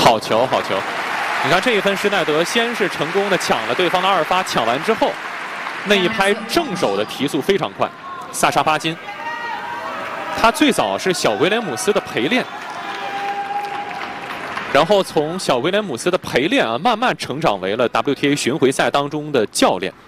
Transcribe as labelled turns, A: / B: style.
A: 好球，好球！你看这一分，施耐德先是成功的抢了对方的2发，抢完之后，那一拍正手的提速非常快。萨沙巴金，他最早是小威廉姆斯的陪练，然后从小威廉姆斯的陪练啊，慢慢成长为了 WTA 巡回赛当中的教练。